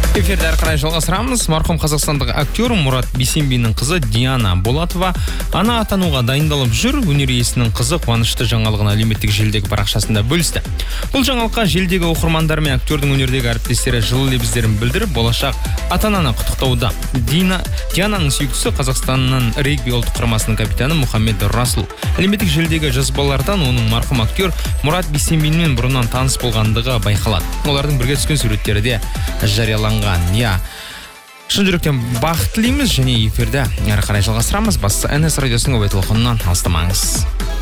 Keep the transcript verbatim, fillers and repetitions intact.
Эфирді әрі қарай жалғастырамыз. Марқұм қазақстандық актер Мұрат Бейсенбиннің қызы Диана Болатова ана атануға дайындалып жүр. Өнер иесінің қызы қуанышты жаңалығын әлеуметтік желідегі парақшасында бөлісті. Бұл жаңалыққа желідегі оқырмандар мен актердің өнердегі әріптестері жылы лебіздерін білдіріп, болашақ ата-ананы құттықтауда. Дина Диананың сүйіктісі Қазақстанның регби ұлттық құрамасының капитаны Мұхаммед Расул. Әлеуметтік желідегі жазбалардан оның марқұм актер Мұрат Бейсенбинмен бұрыннан таныс болғандығы байқалады. Олардың бірге түскен суреттері де жарияланған. Я шын жүректен бақыт тілейміз және эфирді әрі қарай жалғастырамыз. Бастысы эн эс радиосының өбай телефонынан алыстамаңыз.